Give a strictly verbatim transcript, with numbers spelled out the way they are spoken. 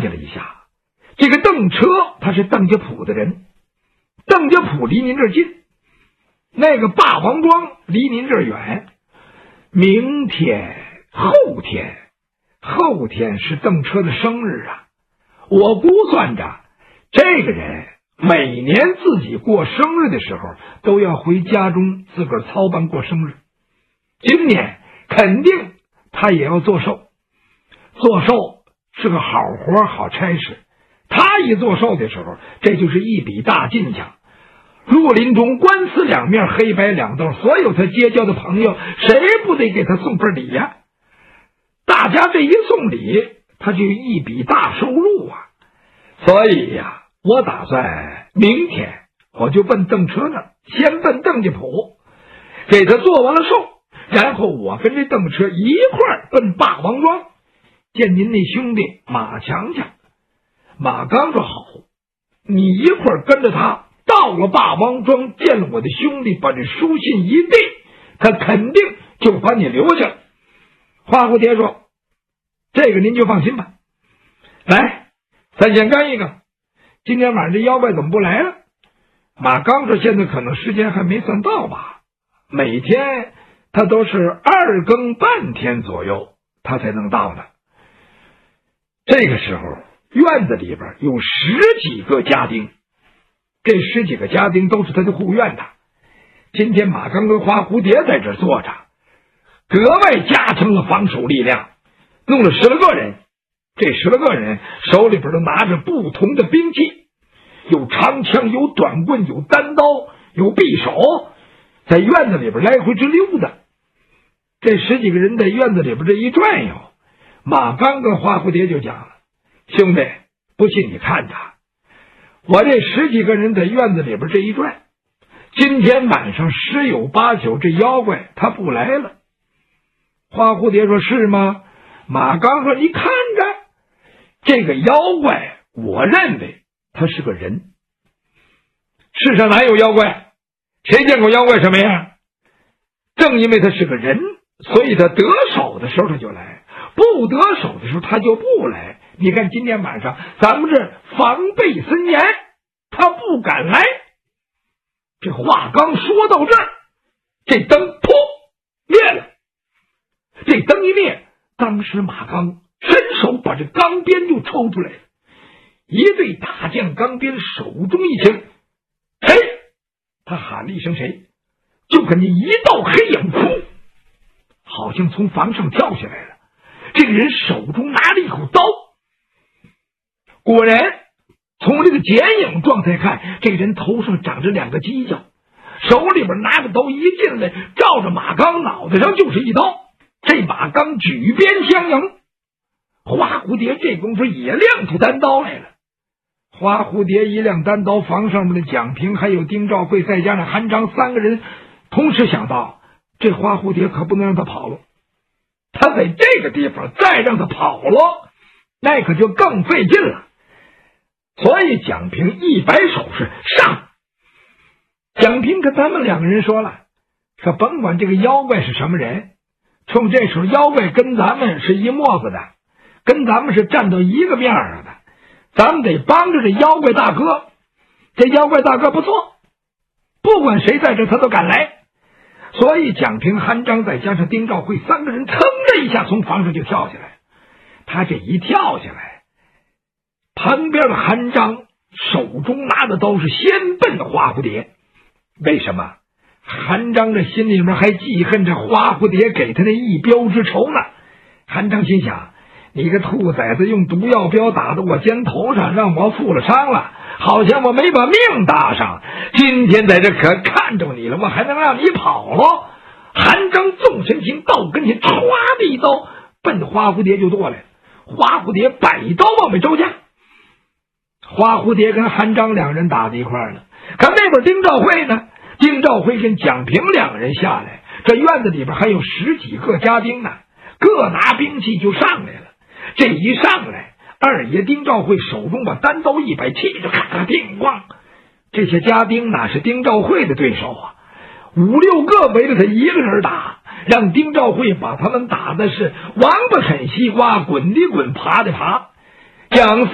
计了一下，这个邓车他是邓家堡的人，邓家堡离您这儿近，那个霸王庄离您这儿远。明天后天后天是邓车的生日啊，我估算着这个人每年自己过生日的时候都要回家中自个儿操办过生日，今年肯定他也要做寿。做寿是个好活好差事，他一做寿的时候，这就是一笔大进项。绿林中官司两面，黑白两道，所有他结交的朋友，谁不得给他送份礼呀？大家这一送礼，他就一笔大收入啊！所以呀，我打算明天我就奔邓车那儿，先奔邓家堡，给他做完了寿，然后我跟这邓车一块儿奔霸王庄见您那兄弟马强强。马刚说好，你一块儿跟着他到了霸王庄，见了我的兄弟，把这书信一递，他肯定就把你留下了。花蝴蝶说，这个您就放心吧。来，咱先干一个，今天晚上这妖怪怎么不来了？马刚说，现在可能时间还没算到吧，每天他都是二更半天左右他才能到的。这个时候院子里边有十几个家丁，这十几个家丁都是他的护院的。今天马刚跟花蝴蝶在这坐着，格外加强了防守力量，弄了十来个人。这十来个人手里边都拿着不同的兵器，有长枪，有短棍，有单刀，有匕首，在院子里边来回直溜达。这十几个人在院子里边这一转悠，马刚跟花蝴蝶就讲了，兄弟，不信你看他，我这十几个人在院子里边这一转，今天晚上十有八九这妖怪他不来了。花蝴蝶说，是吗？马刚说，你看着这个妖怪，我认为他是个人。世上哪有妖怪？谁见过妖怪什么样？正因为他是个人，所以他得手的时候他就来，不得手的时候他就不来。你看今天晚上咱们这防备森严，他不敢来。这话刚说到这儿，这灯噗灭了。这灯一灭，当时马刚伸手把这钢鞭就抽出来了，一对大将钢鞭手中一擎，谁？他喊了一声谁，就看见一道黑影噗，好像从房上跳下来了。这个人手中拿了一口刀，果然从这个剪影状态看，这个人头上长着两个犄角，手里边拿着刀一进来，照着马刚脑袋上就是一刀。这马刚举鞭相迎，花蝴蝶这功夫也亮出单刀来了。花蝴蝶一亮单刀，房上面的蒋平还有丁兆贵再加上韩章三个人同时想到，这花蝴蝶可不能让他跑了，他在这个地方再让他跑了，那可就更费劲了。所以蒋平一摆手是上。蒋平跟他们两个人说了，说甭管这个妖怪是什么人，冲这时候妖怪跟咱们是一模子的，跟咱们是站到一个面上的，咱们得帮着这妖怪大哥。这妖怪大哥不错，不管谁在这他都敢来。所以蒋平、韩章再加上丁兆辉三个人腾的一下从房上就跳下来。他这一跳下来，旁边的韩章手中拿的刀是先奔花蝴蝶。为什么？韩章这心里面还记恨着花蝴蝶给他那一镖之仇呢。韩章心想，你个兔崽子用毒药镖打到我肩头上，让我负了伤了，好像我没把命搭上，今天在这可看着你了，我还能让你跑了？韩章纵身行到跟前，唰的一刀奔花蝴蝶就剁来了。花蝴蝶摆刀往外招架，花蝴蝶跟韩章两人打在一块儿了。可那边丁兆辉呢？丁兆辉跟蒋平两个人下来，这院子里边还有十几个家丁呢，各拿兵器就上来了。这一上来，二爷丁兆辉手中把单刀一摆，气着咔咔叮咣。这些家丁哪是丁兆辉的对手啊？五六个围着他一个人打，让丁兆辉把他们打的是王八啃西瓜，滚的滚，爬的爬。蒋